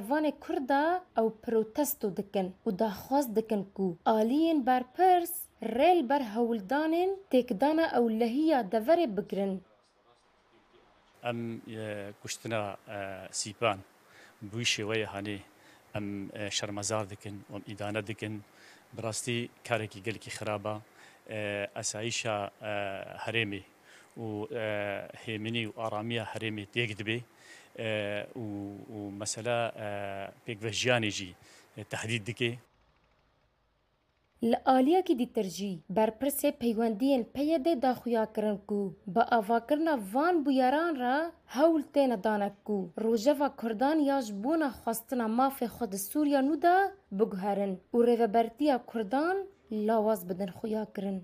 ناوان کردا او پروتستو دکن و داخواست دکن کو آلیین برپرس ریل بر هولدانین تکدانا او لهیا دوره بگرن. ام کشتنا سیپان بوی شوی هانی ام شرمزار دکن و ام ایدانه دکن براستی کارکی گلکی خرابه اسایشا هرمی و هیمنی و آرامی هرمی دیگ دبی و مثلا پیک وجیانی جی تهدید دکی لآلیا کی دی ترجی برپرس پیوندین پیده داخویا کرن کو با آواکرنا وان بویاران را هول تین دانک کو روژوا کردان یاج بونا خواستنا ماف خود سوریا نودا بگهرن و ریوبرتیا کردان لاواز بدن خویا کرن.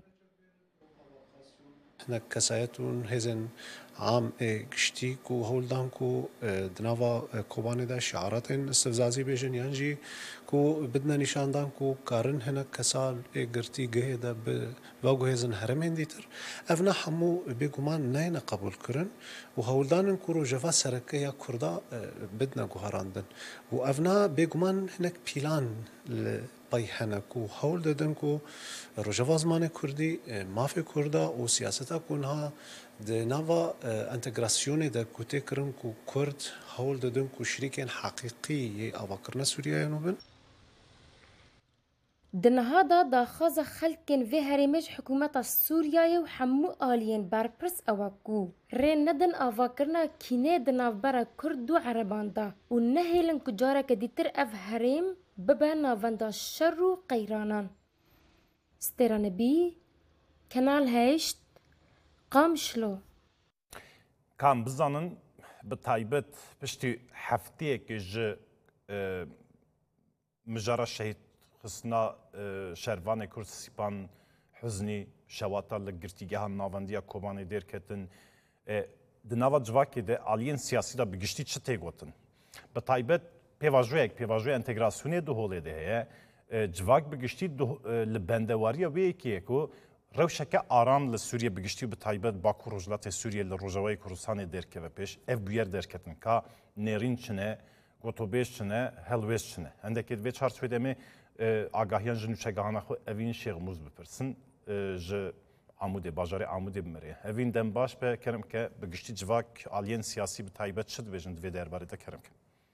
هناك كسايتون هزن عام قشتي كو هولدان كو دناوا كوباني دا شعارات استفزازي بيجن يانجي كو بدنا نشان دان كو كارن هناك كسال قرتي قهدا باقو هزن هرمين ديتر افنا حمو بيقومان ناينا قبول كرن وهولدان كورو جفا سركة يا كردا بدنا قهراندن وافنا بيقومان هناك بيلان باي هناكو هول ددنكو رجوا زمان كردي مافي كردا و سياستا كونها de nava انتگراسیون در کوته کرن کو کرد هول دادن کو شریکن حقیقی آواکرنا سوریه نوبن دنهادا داخاز خلقن في هرمج حكومة سوريا وحمو آلين برپرس أواكو رين ندن آواكرنا كيني دناف برا كرد و عربان دا و نهيلن كجارة كديتر اف هرم ببا نافندا شر و قيرانان ستيران بي كنال هشت قام شلو كان بزانن بتايبت بشتي حفتيه كج مجرى الشهيد خصنا شروان كرد سيبان حزني شواتا لگرتیگه ناوندیا کوبانی دیر کتن دناوا جواکی ده آلین سیاسی دا بگشتی چه تیگوتن بتايبت پیواجوی انتگراسیونی دو هوله ده جواک بگشتی لبندواریا وی کیه کو روشک آرام لسوریه بگشتی بتايبت باکو رجلات سوریه لروجوای کردستان دیر که و پیش اف بویر دیر کتن که نرین چنه گوتوبیش چنه هلویش چنه هندکی دوی چارچوی می آگاهیان جنو چگاهانه خو اوین شیغموز بپرسن ج عمود باجار عمود بمره اوین دم باش به کرم که بگشتی جواک آلین سیاسی به تایبت شد بجن دوی درباره ده کرم که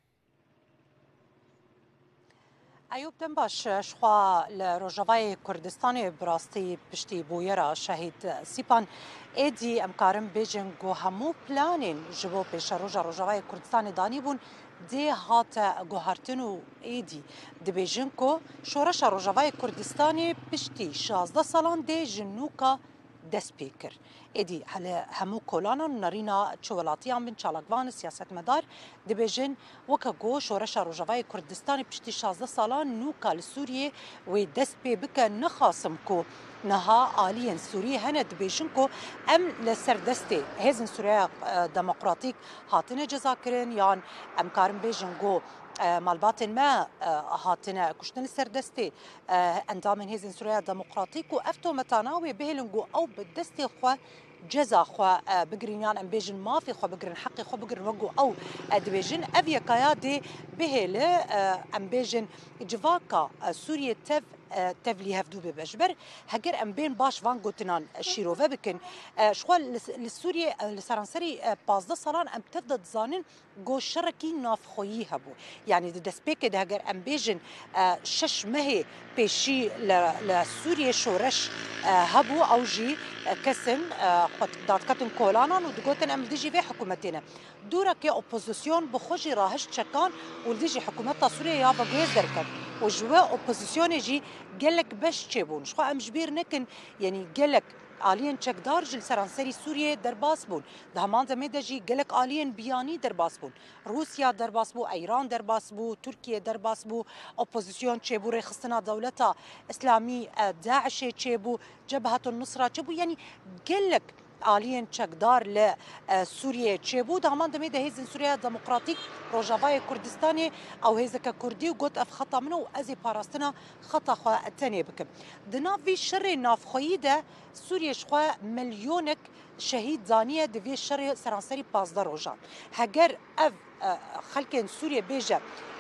ایوب دم باش شخوا لروجوای کردستان براستی پشتی بویرا شهید سیپان ایدی امکارم بیجن گو همو پلانین جبو پیش روجوای کردستان دانی بون دی هات گوهرتنو ایدی دبیجن کو شورش روجوای کردستانی پشتی 16 سالان دی جنوکا دست پیکر ایدی همو کولانا نرینا چولاتیان بن چالاگوان سیاست مدار دبیجن وکا گو شورش روجوای کردستانی پشتی 16 سالان نوکا لسوریه و دست پی بکا نخاسم کو نها آلین سوریه هنه دبیجن کو ام لسر دستی هزن سوریه دموقراطیک هاتنه جزا کرن یان امکارم بیجن گو مالباتن ما هاتنا كشتن السردستي اندامن هيزن سوريا ديمقراطيك وافتو متناوي بهلنجو او بالدستي خو جزا خو بقرينيان ام بيجن ما في خو بقرن حقي خو بقرن وقو او ادبيجن افيا كيادي بهل ام بيجن جواكا سوريا تفلي هفدو ببجبر هجر ام بين باش فان جوتنان شيروفا بكن شغل للسوريا لسرانسري 15 سالان ام تفضل زانن جو شركي ناف خوي هبو يعني دسبيك ده هجر ام بيجن شش مهي بيشي لسوريا شورش هبو او جي كسن خد داتكتن كولانا ودقوتن ام ديجي في حكومتنا دورا كي اوبوزيسيون بخوجي راهش تشكان ولديجي حكومتها سوريا يابا جيزركن وجوا اوبوزيسيون يجي قالك باش تشيبون شخو ام جبير نكن يعني قالك آلين چکدار جل سرانسری سوریه درباس بون ده همان زمین دجی گلک آلين بیانی درباس بون روسیا درباس بو ایران درباس بو ترکیه درباس بو اپوزیسیون چبو رخصتنا دولتا اسلامی داعش چبو جبهة النصرة چبو يعني گلک آلين چکدار لسوریه چبو ده همان زمین ده هزن سوریه دموقراطیک روجاوای کردستانی او هزک کردی و گوت اف خطا منو ازی پاراستنا خطا خو التانية بكم دنافي شر نافخوي ده سوريا شخوا مليونك شهيد زانية دفي الشر سرانسري 15 روجان هجر اف خلكن سوريا بيجا